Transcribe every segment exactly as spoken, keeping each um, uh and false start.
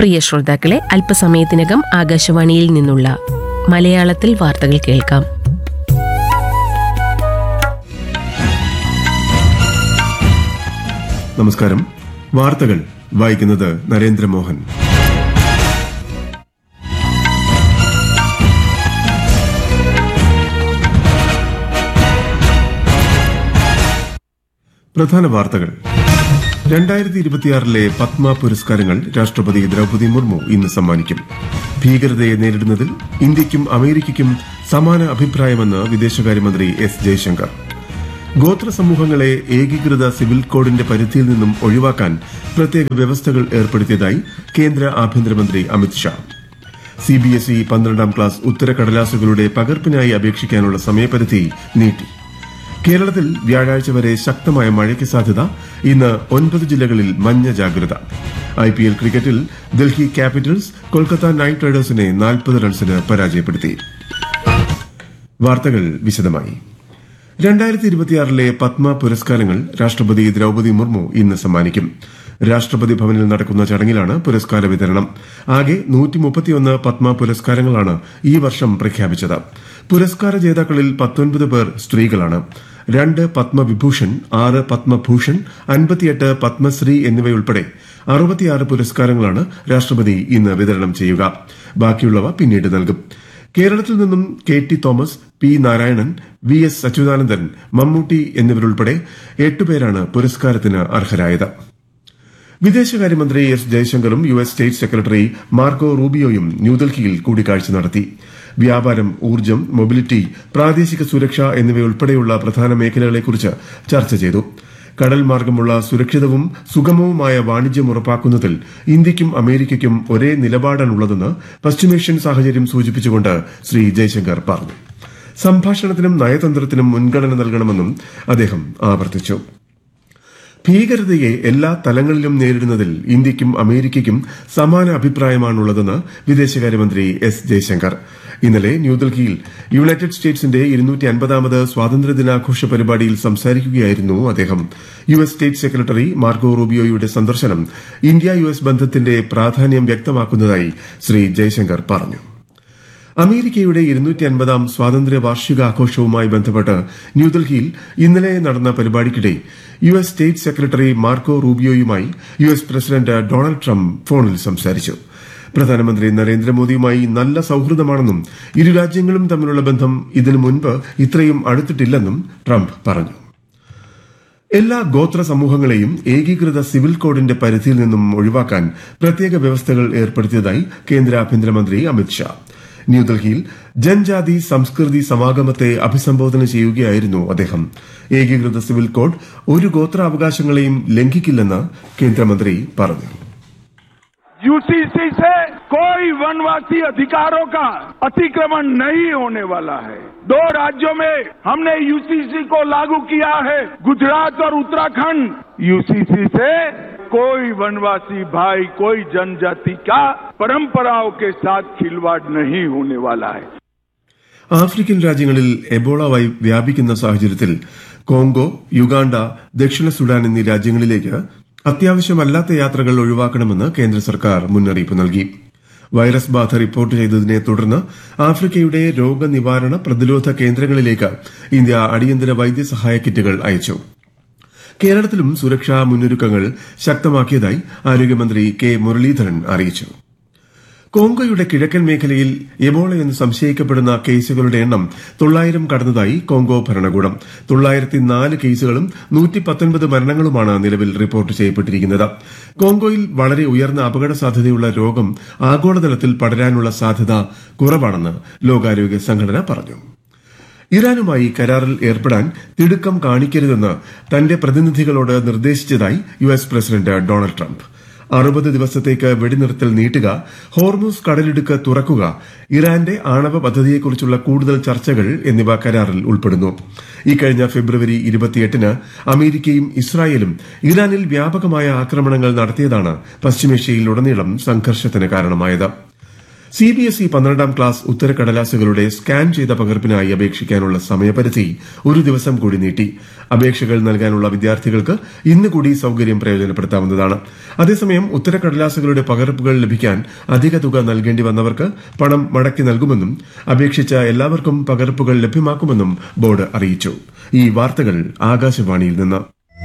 പ്രിയ ശ്രോതാക്കളെ, അല്പസമയത്തിനകം ആകാശവാണിയിൽ നിന്നുള്ള മലയാളത്തിൽ വാർത്തകൾ കേൾക്കാം. നമസ്കാരം. വാർത്തകൾ വായിക്കുന്നത് നരേന്ദ്രമോഹൻ. പ്രധാന വാർത്തകൾ. രണ്ടായിരത്തി ഇരുപത്തിയാറിലെ പത്മ പുരസ്കാരങ്ങൾ രാഷ്ട്രപതി ദ്രൌപദി മുർമു ഇന്ന് സമ്മാനിക്കും. ഭീകരതയെ നേരിടുന്നതിൽ ഇന്ത്യയ്ക്കും അമേരിക്കയ്ക്കും സമാന അഭിപ്രായമെന്ന് വിദേശകാര്യമന്ത്രി എസ് ജയശങ്കർ. ഗോത്ര സമൂഹങ്ങളെ ഏകീകൃത സിവിൽ കോഡിന്റെ പരിധിയിൽ നിന്നും ഒഴിവാക്കാൻ പ്രത്യേക വ്യവസ്ഥകൾ ഏർപ്പെടുത്തിയതായി കേന്ദ്ര ആഭ്യന്തരമന്ത്രി അമിത്ഷാ. സിബിഎസ്ഇ പന്ത്രണ്ടാം ക്ലാസ് ഉത്തരക്കടലാസുകളുടെ പകർപ്പിനായി അപേക്ഷിക്കാനുള്ള സമയപരിധി നീട്ടി. കേരളത്തിൽ വ്യാഴാഴ്ച വരെ ശക്തമായ മഴയ്ക്ക് സാധ്യത. ഇന്ന് ഒൻപത് ജില്ലകളിൽ മഞ്ഞ ജാഗ്രത. ഐപിഎൽ ക്രിക്കറ്റിൽ ഡൽഹി ക്യാപിറ്റൽസ് കൊൽക്കത്ത നൈറ്റ് റൈഡേഴ്സിനെ നാൽപ്പത് റൺസിന് പരാജയപ്പെടുത്തി. വാർത്തകൾ വിശദമായി. രണ്ടായിരത്തി ഇരുപത്തിയാറിലെ പത്മ പുരസ്കാരങ്ങൾ രാഷ്ട്രപതി ദ്രൌപദി മുർമു ഇന്ന് സമ്മാനിക്കും. രാഷ്ട്രപതി ഭവനിൽ നടക്കുന്ന ചടങ്ങിലാണ് പുരസ്കാര വിതരണം. ആകെ നൂറ്റി മുപ്പത്തിയൊന്ന് പത്മ പുരസ്കാരങ്ങളാണ് ഈ വർഷം പ്രഖ്യാപിച്ചത്. പുരസ്കാര ജേതാക്കളിൽ പത്തൊൻപത് പേർ സ്ത്രീകളാണ്. രണ്ട് പത്മവിഭൂഷൺ, ആറ് പത്മഭൂഷൺ, അൻപത്തിയെട്ട് പത്മശ്രീ എന്നിവയുൾപ്പെടെ അറുപത്തിയാറ് പുരസ്കാരങ്ങളാണ് രാഷ്ട്രപതി ഇന്ന് വിതരണം ചെയ്യുക. ബാക്കിയുള്ളവ പിന്നീട് നൽകും. കേരളത്തിൽ നിന്നും K T Thomas, P Narayanan, V S Achuthanandan, Mammootty എന്നിവരുൾപ്പെടെ എട്ടുപേരാണ് പുരസ്കാരത്തിന് അർഹരായത്. വിദേശകാര്യമന്ത്രി S ജയശങ്കറും U S state secretary Marco റൂബിയോയും ന്യൂഡൽഹിയിൽ കൂടിക്കാഴ്ച നടത്തി. വ്യാപാരം, ഊർജ്ജം, മൊബിലിറ്റി, പ്രാദേശിക സുരക്ഷ എന്നിവയുൾപ്പെടെയുള്ള പ്രധാന മേഖലകളെക്കുറിച്ച് ചർച്ച ചെയ്തു. കടൽ മാർഗമുള്ള സുരക്ഷിതവും സുഗമവുമായ വാണിജ്യം ഉറപ്പാക്കുന്നതിൽ ഇന്ത്യയ്ക്കും അമേരിക്കയ്ക്കും ഒരേ നിലപാടാണുള്ളതെന്ന് പശ്ചിമേഷ്യൻ സാഹചര്യം സൂചിപ്പിച്ചുകൊണ്ട് ശ്രീ ജയശങ്കർ പറഞ്ഞു. സംഭാഷണത്തിനും നയതന്ത്രത്തിനും മുൻഗണന നൽകണമെന്നും അദ്ദേഹം ആവർത്തിച്ചു. ഭീകരതയെ എല്ലാ തലങ്ങളിലും നേരിടുന്നതിൽ ഇന്ത്യയ്ക്കും അമേരിക്കയ്ക്കും സമാന അഭിപ്രായമാണുള്ളതെന്ന് വിദേശകാര്യമന്ത്രി എസ് ജയശങ്കർ ഇന്നലെ ന്യൂഡൽഹിയിൽ യുണൈറ്റഡ് സ്റ്റേറ്റ്സിന്റെ ഇരുന്നൂറ്റി അൻപതാമത് സ്വാതന്ത്ര്യദിനാഘോഷ പരിപാടിയിൽ സംസാരിക്കുകയായിരുന്നു അദ്ദേഹം. U S state secretary Marco റൂബിയോയുടെ സന്ദർശനം ഇന്ത്യ യു എസ് ബന്ധത്തിന്റെ പ്രാധാന്യം വ്യക്തമാക്കുന്നതായി ശ്രീ ജയശങ്കർ പറഞ്ഞു. അമേരിക്കയുടെ ഇരുന്നൂറ്റി അൻപതാം സ്വാതന്ത്ര്യ വാർഷികാഘോഷവുമായി ബന്ധപ്പെട്ട് ന്യൂഡൽഹിയിൽ ഇന്നലെ നടന്ന പരിപാടിക്കിടെ U S state secretary Marco റൂബിയോയുമായി U S president Donald Trump ഫോണിൽ സംസാരിച്ചു. പ്രധാനമന്ത്രി നരേന്ദ്രമോദിയുമായി നല്ല സൌഹൃദമാണെന്നും ഇരു രാജ്യങ്ങളും തമ്മിലുള്ള ബന്ധം ഇതിനു മുൻപ് ഇത്രയും അടുത്തിട്ടില്ലെന്നും ട്രംപ് പറഞ്ഞു. എല്ലാ ഗോത്ര സമൂഹങ്ങളെയും ഏകീകൃത സിവിൽ കോഡിന്റെ പരിധിയിൽ നിന്നും ഒഴിവാക്കാൻ പ്രത്യേക വ്യവസ്ഥകൾ ഏർപ്പെടുത്തിയതായി കേന്ദ്ര ആഭ്യന്തരമന്ത്രി അമിത്ഷാ. ന്യൂഡൽഹിയിൽ ജൻജാതി സംസ്കൃതി സമാഗമത്തെ അഭിസംബോധന ചെയ്യുകയായിരുന്നു അദ്ദേഹം. ഏകീകൃത സിവിൽ കോഡ് ഒരു ഗോത്രാവകാശങ്ങളെയും ലംഘിക്കില്ലെന്ന് കേന്ദ്രമന്ത്രി പറഞ്ഞു. यूसीसी से कोई वनवासी अधिकारों का अतिक्रमण नहीं होने वाला है. दो राज्यों में हमने यूसीसी को लागू किया है, गुजरात और उत्तराखंड. यूसीसी से कोई वनवासी भाई, कोई जनजाति का परंपराओं के साथ खिलवाड़ नहीं होने वाला है. ആഫ്രിക്കൻ രാജ്യങ്ങളിൽ എബോള വ്യാപിക്കുന്ന സാഹചര്യത്തിൽ കോങ്കോ, യുഗാണ്ട, ദക്ഷിണ സുഡാൻ എന്നീ രാജ്യങ്ങളിലേക്ക് അത്യാവശ്യമല്ലാത്ത യാത്രകൾ ഒഴിവാക്കണമെന്ന് കേന്ദ്ര സർക്കാർ മുന്നറിയിപ്പ് നൽകി. വൈറസ് ബാധ റിപ്പോർട്ട് ചെയ്തതിനെ തുടർന്ന് ആഫ്രിക്കയുടെ രോഗനിവാരണ പ്രതിരോധ കേന്ദ്രങ്ങളിലേക്ക് ഇന്ത്യ അടിയന്തര വൈദ്യസഹായ കിറ്റുകൾ അയച്ചു. കേരളത്തിലും സുരക്ഷാ മുന്നൊരുക്കങ്ങൾ ശക്തമാക്കിയതായി ആരോഗ്യമന്ത്രി കെ മുരളീധരൻ അറിയിച്ചു. കോങ്കോയുടെ കിഴക്കൻ മേഖലയിൽ എബോളയെന്ന് സംശയിക്കപ്പെടുന്ന കേസുകളുടെ എണ്ണം തൊള്ളായിരം കടന്നതായി കോങ്കോ ഭരണകൂടം. തൊള്ളായിരത്തി നാല് കേസുകളും നൂറ്റി പത്തൊൻപത് മരണങ്ങളുമാണ് നിലവിൽ റിപ്പോർട്ട് ചെയ്യപ്പെട്ടിരിക്കുന്നത്. കോങ്കോയിൽ വളരെ ഉയർന്ന അപകട സാധ്യതയുള്ള രോഗം ആഗോളതലത്തിൽ പടരാനുള്ള സാധ്യത കുറവാണെന്ന് ലോകാരോഗ്യ സംഘടന പറഞ്ഞു. ഇറാനുമായി കരാറിൽ ഏർപ്പെടാൻ തിടുക്കം കാണിക്കരുതെന്ന് തന്റെ പ്രതിനിധികളോട് നിർദ്ദേശിച്ചതായി U S president Donald Trump. അറുപത് ദിവസത്തേക്ക് വെടിനിർത്തൽ നീട്ടുക, ഹോർമുസ് കടലിടുക്ക് തുറക്കുക, ഇറാന്റെ ആണവ പദ്ധതിയെക്കുറിച്ചുള്ള കൂടുതൽ ചർച്ചകൾ എന്നിവ കരാറിൽ ഉൾപ്പെടുന്നു. ഇക്കഴിഞ്ഞ ഫെബ്രുവരി ഇരുപത്തിയെട്ടിന് അമേരിക്കയും ഇസ്രായേലും ഇറാനിൽ വ്യാപകമായ ആക്രമണങ്ങൾ നടത്തിയതാണ് പശ്ചിമേഷ്യയിലുടനീളം സംഘർഷത്തിന് കാരണമായത്. സി ബി എസ് ഇ പന്ത്രണ്ടാം ക്ലാസ് ഉത്തരക്കടലാസുകളുടെ സ്കാൻ ചെയ്ത പകർപ്പിനായി അപേക്ഷിക്കാനുള്ള സമയപരിധി ഒരു ദിവസം കൂടി നീട്ടി. അപേക്ഷകൾ നൽകാനുള്ള വിദ്യാർത്ഥികൾക്ക് ഇന്ന് കൂടി സൌകര്യം പ്രയോജനപ്പെടുത്താവുന്നതാണ്. അതേസമയം ഉത്തരക്കടലാസുകളുടെ പകർപ്പുകൾ ലഭിക്കാൻ അധിക തുക നൽകേണ്ടി വന്നവർക്ക് പണം മടക്കി നൽകുമെന്നും അപേക്ഷിച്ച എല്ലാവർക്കും പകർപ്പുകൾ ലഭ്യമാക്കുമെന്നും ബോർഡ് അറിയിച്ചു. ഈ വാർത്തകൾ ആകാശവാണിയിൽ നിന്ന്.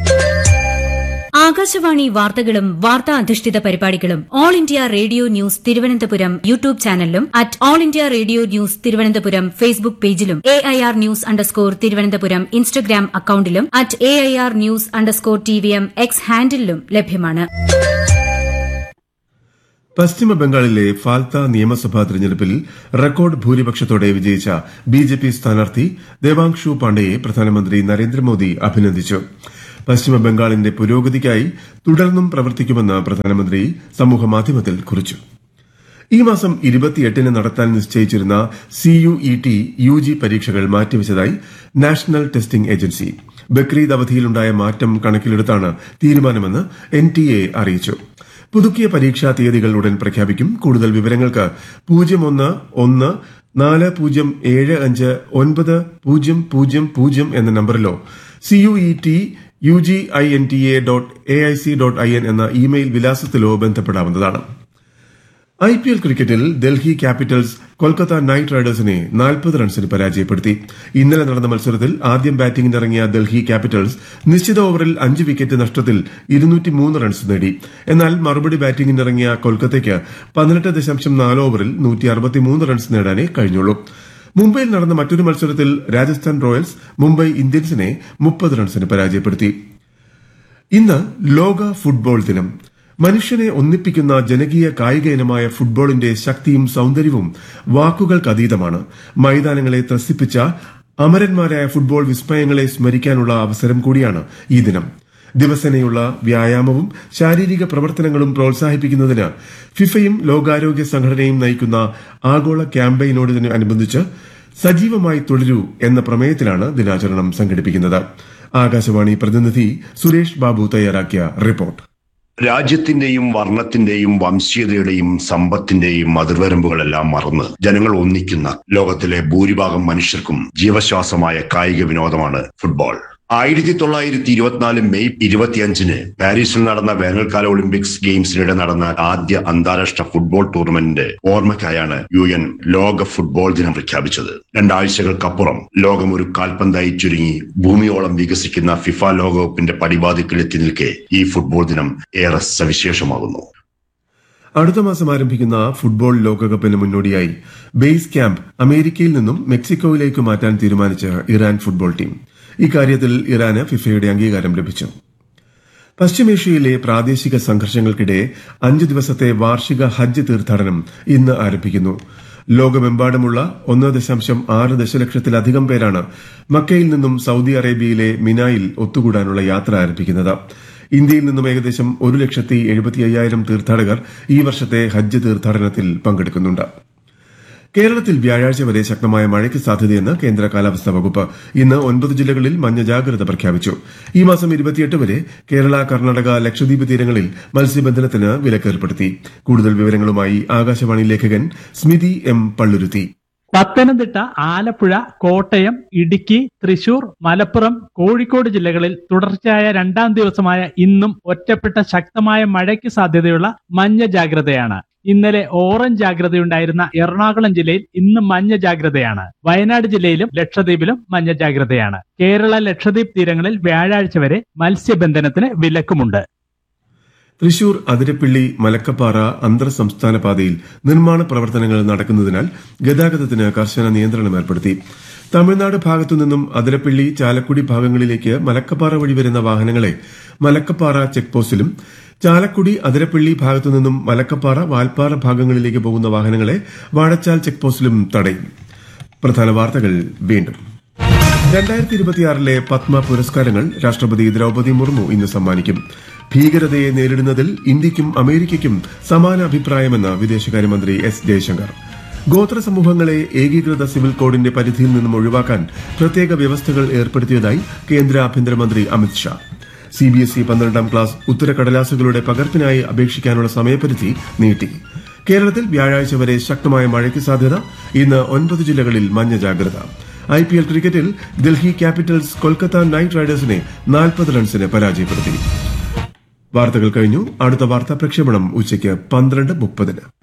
ആകാശവാണി വാർത്തകളും വാർത്താ അധിഷ്ഠിത പരിപാടികളും all India radio news Thiruvananthapuram YouTube ചാനലിലും at all India radio news Thiruvananthapuram Facebook പേജിലും A I R news underscore Thiruvananthapuram Instagram അക്കൌണ്ടിലും at A I R news underscore T V M X ഹാൻഡിലും ലഭ്യമാണ്. പശ്ചിമ ബംഗാളിലെ ഫാൽത്ത നിയമസഭാ തെരഞ്ഞെടുപ്പിൽ റെക്കോർഡ് ഭൂരിപക്ഷത്തോടെ വിജയിച്ച ബി ജെ പി സ്ഥാനാർത്ഥി ദേവാംശു പാണ്ഡെയെ പ്രധാനമന്ത്രി നരേന്ദ്രമോദി അഭിനന്ദിച്ചു. പശ്ചിമ ബംഗാളിന്റെ പുരോഗതിക്കായി തുടർന്നും പ്രവർത്തിക്കുമെന്ന് പ്രധാനമന്ത്രി സമൂഹമാധ്യമത്തിൽ കുറിച്ചു. ഈ മാസം ഇരുപത്തിയെട്ടിന് നടത്താൻ നിശ്ചയിച്ചിരുന്ന C U E T U G പരീക്ഷകൾ മാറ്റിവച്ചതായി നാഷണൽ ടെസ്റ്റിംഗ് ഏജൻസി. ബക്രീദ് അവധിയിലുണ്ടായ മാറ്റം കണക്കിലെടുത്താണ് തീരുമാനമെന്ന് എൻ ടി എ അറിയിച്ചു. പുതുക്കിയ പരീക്ഷാ തീയതികൾ ഉടൻ പ്രഖ്യാപിക്കും. കൂടുതൽ വിവരങ്ങൾക്ക് പൂജ്യം ഒന്ന് ഒന്ന് നാല് പൂജ്യം ഏഴ് അഞ്ച് ഒൻപത് പൂജ്യം പൂജ്യം പൂജ്യം എന്ന നമ്പറിലോ C U E T U G I N T A dot A I C dot I N എന്ന ഇമെയിൽ വിലാസത്തിലോ ബന്ധപ്പെടാവുന്നതാണ്. ഐ പി എൽ ക്രിക്കറ്റിൽ ഡൽഹി ക്യാപിറ്റൽസ് കൊൽക്കത്ത നൈറ്റ് റൈഡേഴ്സിനെ നാൽപ്പത് റൺസിന് പരാജയപ്പെടുത്തി. ഇന്നലെ നടന്ന മത്സരത്തിൽ ആദ്യം ബാറ്റിംഗിനിറങ്ങിയ ഡൽഹി ക്യാപിറ്റൽസ് നിശ്ചിത ഓവറിൽ അഞ്ച് വിക്കറ്റ് നഷ്ടത്തിൽ ഇരുന്നൂറ്റിമൂന്ന് റൺസ് നേടി. എന്നാൽ മറുപടി ബാറ്റിംഗിനിറങ്ങിയ കൊൽക്കത്തയ്ക്ക് പതിനെട്ട് ദശാംശം നാല് ഓവറിൽ നൂറ്റി അറുപത്തിമൂന്ന് റൺസ് നേടാനേ കഴിഞ്ഞുള്ളൂ. മുംബൈയിൽ നടന്ന മറ്റൊരു മത്സരത്തിൽ രാജസ്ഥാൻ റോയൽസ് മുംബൈ ഇന്ത്യൻസിനെ മുപ്പത് റൺസിന് പരാജയപ്പെടുത്തി. ഇന്ന് ലോക ഫുട്ബോൾ ദിനം. മനുഷ്യനെ ഒന്നിപ്പിക്കുന്ന ജനകീയ കായിക ഇനമായ ഫുട്ബോളിന്റെ ശക്തിയും സൌന്ദര്യവും വാക്കുകൾക്കതീതമാണ്. മൈതാനങ്ങളെ ത്രസിപ്പിച്ച അമരന്മാരായ ഫുട്ബോൾ വിസ്മയങ്ങളെ സ്മരിക്കാനുള്ള അവസരം കൂടിയാണ് ഈ ദിനം. ദിവസേനയുള്ള വ്യായാമവും ശാരീരിക പ്രവർത്തനങ്ങളും പ്രോത്സാഹിപ്പിക്കുന്നതിന് ഫിഫയും ലോകാരോഗ്യ സംഘടനയും നയിക്കുന്ന ആഗോള ക്യാമ്പയിനോടനുബന്ധിച്ച് സജീവമായി തുടരൂ എന്ന പ്രമേയത്തിലാണ് ദിനാചരണം സംഘടിപ്പിക്കുന്നത്. ആകാശവാണി പ്രതിനിധി സുരേഷ് ബാബു തയ്യാറാക്കിയ റിപ്പോർട്ട്. രാജ്യത്തിന്റെയും വർണ്ണത്തിന്റെയും വംശീയതയുടെയും സമ്പത്തിന്റെയും അതിർവരമ്പുകളെല്ലാം മറന്ന് ജനങ്ങൾ ഒന്നിക്കുന്ന ലോകത്തിലെ ഭൂരിഭാഗം മനുഷ്യർക്കും ജീവശ്വാസമായ കായിക വിനോദമാണ് ഫുട്ബോൾ. ആയിരത്തി തൊള്ളായിരത്തി ഇരുപത്തിനാല് മെയ് ഇരുപത്തിയഞ്ചിന് പാരീസിൽ നടന്ന വേനൽക്കാല ഒളിമ്പിക്സ് ഗെയിംസിനിടെ നടന്ന ആദ്യ അന്താരാഷ്ട്ര ഫുട്ബോൾ ടൂർണമെന്റിന്റെ ഓർമ്മയ്ക്കായാണ് യു എൻ ലോക ഫുട്ബോൾ ദിനം പ്രഖ്യാപിച്ചത്. രണ്ടാഴ്ചകൾക്കപ്പുറം ലോകം ഒരു കാൽപന്തായി ചുരുങ്ങി ഭൂമിയോളം വികസിക്കുന്ന ഫിഫ ലോകകപ്പിന്റെ പടിവാതിക്കലെത്തി നിൽക്കെ ഈ ഫുട്ബോൾ ദിനം ഏറെ സവിശേഷമാകുന്നു. അടുത്ത മാസം ആരംഭിക്കുന്ന ഫുട്ബോൾ ലോകകപ്പിന് മുന്നോടിയായി ബേസ് ക്യാമ്പ് അമേരിക്കയിൽ നിന്നും മെക്സിക്കോയിലേക്ക് മാറ്റാൻ തീരുമാനിച്ച ഇറാൻ ഫുട്ബോൾ ടീം. ഇക്കാര്യത്തിൽ ഇറാന് ഫിഫയുടെ അംഗീകാരം ലഭിച്ചു. പശ്ചിമേഷ്യയിലെ പ്രാദേശിക സംഘർഷങ്ങൾക്കിടെ അഞ്ചു ദിവസത്തെ വാർഷിക ഹജ്ജ് തീർത്ഥാടനം ഇന്ന് ആരംഭിക്കുന്നു. ലോകമെമ്പാടുമുള്ള ഒന്ന് ദശാംശം ആറ് ദശലക്ഷത്തിലധികം പേരാണ് മക്കയിൽ നിന്നും സൌദി അറേബ്യയിലെ മിനായിൽ ഒത്തുകൂടാനുള്ള യാത്ര ആരംഭിക്കുന്നത്. ഇന്ത്യയിൽ നിന്നും ഏകദേശം ഒരു ലക്ഷത്തി എഴുപത്തി അയ്യായിരം തീർത്ഥാടകർ ഈ വർഷത്തെ ഹജ്ജ് തീർത്ഥാടനത്തിൽ പങ്കെടുക്കുന്നുണ്ട്. കേരളത്തിൽ വ്യാഴാഴ്ച വരെ ശക്തമായ മഴയ്ക്ക് സാധ്യതയെന്ന് കേന്ദ്ര കാലാവസ്ഥാ വകുപ്പ്. ഇന്ന് ഒൻപത് ജില്ലകളിൽ മഞ്ഞ ജാഗ്രത പ്രഖ്യാപിച്ചു. ഈ മാസം ഇരുപത്തിയെട്ട് വരെ കേരള, കർണാടക, ലക്ഷദ്വീപ് തീരങ്ങളിൽ മത്സ്യബന്ധനത്തിന് വിലക്കേർപ്പെടുത്തി. കൂടുതൽ വിവരങ്ങളുമായി ആകാശവാണി ലേഖകൻ സ്മിതി എം പള്ളുരുത്തി. പത്തനംതിട്ട, ആലപ്പുഴ, കോട്ടയം, ഇടുക്കി, തൃശൂർ, മലപ്പുറം, കോഴിക്കോട് ജില്ലകളിൽ തുടർച്ചയായ രണ്ടാം ദിവസമായ ഇന്നും ഒറ്റപ്പെട്ട ശക്തമായ മഴയ്ക്ക് സാധ്യതയുള്ള മഞ്ഞ ജാഗ്രതയാണ്. ഇന്നലെ ഓറഞ്ച് ജാഗ്രതയുണ്ടായിരുന്ന എറണാകുളം ജില്ലയിൽ ഇന്ന് മഞ്ഞ ജാഗ്രതയാണ്. വയനാട് ജില്ലയിലും ലക്ഷദ്വീപിലും മഞ്ഞ ജാഗ്രതയാണ്. കേരള, ലക്ഷദ്വീപ് തീരങ്ങളിൽ വ്യാഴാഴ്ച വരെ മത്സ്യബന്ധനത്തിന് വിലക്കുമുണ്ട്. തൃശൂർ അതിരപ്പിള്ളി മലക്കപ്പാറ അന്തർ സംസ്ഥാന പാതയിൽ നിർമ്മാണ പ്രവർത്തനങ്ങൾ നടക്കുന്നതിനാൽ ഗതാഗതത്തിന് കർശന നിയന്ത്രണം ഏർപ്പെടുത്തി. തമിഴ്നാട് ഭാഗത്തുനിന്നും അതിരപ്പിള്ളി, ചാലക്കുടി ഭാഗങ്ങളിലേക്ക് മലക്കപ്പാറ വഴി വരുന്ന വാഹനങ്ങളെ മലക്കപ്പാറ ചെക്ക് പോസ്റ്റിലും ചാലക്കുടി, അതിരപ്പിള്ളി ഭാഗത്തുനിന്നും മലക്കപ്പാറ, വാൽപ്പാറ ഭാഗങ്ങളിലേക്ക് പോകുന്ന വാഹനങ്ങളെ വാഴച്ചാൽ ചെക്ക് പോസ്റ്റിലും തടയും. പ്രധാന വാർത്തകൾ വീണ്ടും. രണ്ടായിരത്തി ഇരുപത്തിയാറിലെ പത്മ പുരസ്കാരങ്ങൾ രാഷ്ട്രപതി ദ്രൌപദി മുർമു ഇന്ന് സമ്മാനിക്കും. ഭീകരതയെ നേരിടുന്നതിൽ ഇന്ത്യയ്ക്കും അമേരിക്കയ്ക്കും സമാന അഭിപ്രായമെന്ന് വിദേശകാര്യമന്ത്രി എസ് ജയശങ്കർ. ഗോത്ര സമൂഹങ്ങളെ ഏകീകൃത സിവിൽ കോഡിന്റെ പരിധിയിൽ നിന്നും ഒഴിവാക്കാൻ പ്രത്യേക വ്യവസ്ഥകൾ ഏർപ്പെടുത്തിയതായി കേന്ദ്ര ആഭ്യന്തരമന്ത്രി Amit Shah. C B S E പന്ത്രണ്ടാം ക്ലാസ് ഉത്തരക്കടലാസുകളുടെ പകർപ്പിനായി അപേക്ഷിക്കാനുള്ള സമയപരിധി നീട്ടി. കേരളത്തിൽ വ്യാഴാഴ്ച വരെ ശക്തമായ മഴയ്ക്ക് സാധ്യത. ഇന്ന് ഒൻപത് ജില്ലകളിൽ മഞ്ഞ ജാഗ്രത. ഐ പി എൽ ക്രിക്കറ്റിൽ ഡൽഹി ക്യാപിറ്റൽസ് കൊൽക്കത്ത നൈറ്റ് റൈഡേഴ്സിനെ നാൽപ്പത് റൺസിന് പരാജയപ്പെടുത്തി. വാർത്തകൾ കഴിഞ്ഞു. അടുത്ത വാർത്താ പ്രക്ഷേപണം ഉച്ചയ്ക്ക് പന്ത്രണ്ട് മുപ്പതിന്.